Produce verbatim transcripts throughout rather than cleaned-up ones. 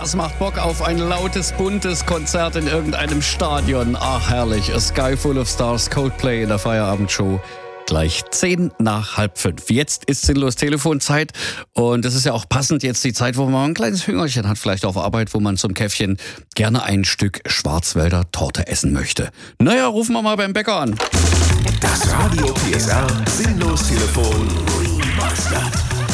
Das macht Bock auf ein lautes, buntes Konzert in irgendeinem Stadion. Ach, herrlich. A Sky Full of Stars, Coldplay in der Feierabendshow. Gleich zehn nach halb fünf. Jetzt ist sinnlos Telefonzeit und das ist ja auch passend jetzt die Zeit, wo man ein kleines Hüngerchen hat, vielleicht auf Arbeit, wo man zum Käffchen gerne ein Stück Schwarzwälder Torte essen möchte. Naja, rufen wir mal beim Bäcker an. Das Radio P S R Sinnlos Telefon Remastered.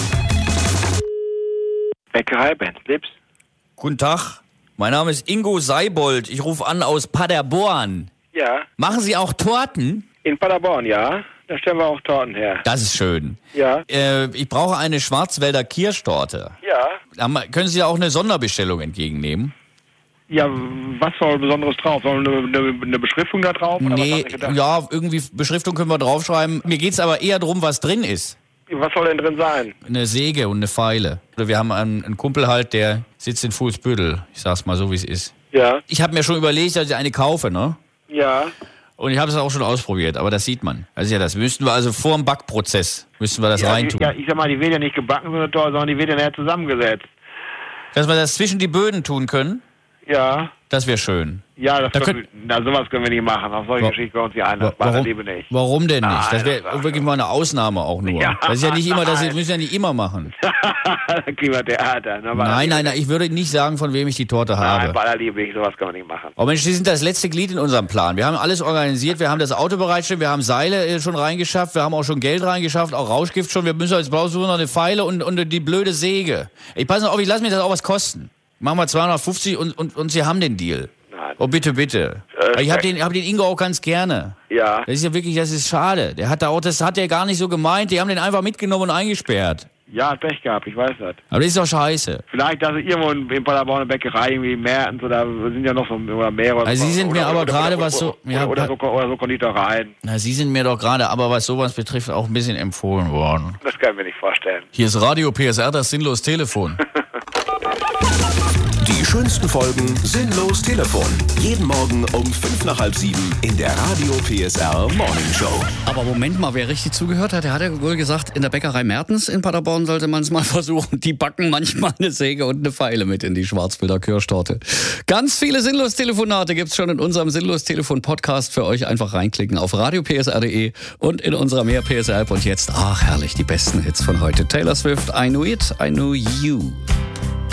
Bäckerei Bentlips. Guten Tag, mein Name ist Ingo Seibold. Ich rufe an aus Paderborn. Ja, Machen Sie auch Torten? in Paderborn, ja. Da stellen wir auch Torten her. Das ist schön. Ja, Äh, ich brauche eine Schwarzwälder Kirschtorte. ja. Haben wir- Können Sie da auch eine Sonderbestellung entgegennehmen? Ja, was soll Besonderes drauf? Soll eine, eine, eine Beschriftung da drauf? Oder was Nee, haben Sie gedacht? ja, irgendwie Beschriftung können wir draufschreiben. Mir geht's aber eher darum, was drin ist. Was soll denn drin sein? Eine Säge und eine Feile. Wir haben einen, einen Kumpel halt, der sitzt in Fuhlsbüttel. Ich sag's mal so, wie es ist. Ja, Ich habe mir schon überlegt, dass ich eine kaufe, ne? ja. Und ich habe es auch schon ausprobiert, aber das sieht man. Also ja, das müssten wir also vor dem Backprozess, müssten wir das Ja, reintun. ja, ich sag mal, die wird ja nicht gebacken, so eine Torte, sondern die wird ja nachher zusammengesetzt. Dass wir das zwischen die Böden tun können, Ja, das wäre schön. ja, das Da können, könnt- na, sowas können wir nicht machen. Auf solche Wa- Geschichten bei uns hier ein. Wa- Das machen wir Warum, lieber nicht. warum denn nicht? Das Nein, wäre das- wirklich mal eine Ausnahme auch nur. Ja, Das ist ja nicht immer, das nein. müssen wir ja nicht immer machen. Dann kriegen wir Theater. Ne? Nein, nein, nein, ich würde nicht sagen, von wem ich die Torte Nein, habe. bei aller Liebe nicht, sowas können wir nicht machen. Oh Mensch, Sie sind das letzte Glied in unserem Plan. Wir haben alles organisiert, wir haben das Auto bereitgestellt, wir haben Seile äh, schon reingeschafft, wir haben auch schon Geld reingeschafft, auch Rauschgift schon. Wir müssen jetzt brauchen wir noch eine Feile und, und die blöde Säge. Ich passe auf, ich lasse mir das auch was kosten. Machen wir zweihundertfünfzig und, und, und Sie haben den Deal. Nein. Oh, bitte, bitte. Äh, ich habe den, hab den Ingo auch ganz gerne. Ja, Das ist ja wirklich, das ist schade. Der hat da auch, das hat er gar nicht so gemeint. Die haben den einfach mitgenommen und eingesperrt. ja, hat Pech gehabt, ich weiß das. Aber das ist doch scheiße. Vielleicht, dass irgendwo in, in Paderborn eine Bäckerei, irgendwie Mertens oder sind ja noch so oder mehrere. Also Sie sind oder, mir aber oder, gerade oder, was so- Oder, ja, oder, so, oder so Konditoreien. Na, Sie sind mir doch gerade, aber was sowas betrifft, auch ein bisschen empfohlen worden. Das kann ich mir nicht vorstellen. Hier ist Radio P S R, das sinnlos Telefon. Die schönsten Folgen Sinnlos Telefon. Jeden Morgen um fünf nach halb sieben in der Radio P S R Morning Show. Aber Moment mal, wer richtig zugehört hat, der hat ja wohl gesagt, in der Bäckerei Mertens in Paderborn sollte man es mal versuchen. Die backen manchmal eine Säge und eine Feile mit in die Schwarzwälder Kirschtorte. Ganz viele Sinnlos-Telefonate gibt's schon in unserem Sinnlos-Telefon-Podcast für euch. Einfach reinklicken auf radio p s r punkt d e und in unserer Mehr P S R App. Und jetzt, ach herrlich, die besten Hits von heute. Taylor Swift, I Knew It, I Knew You.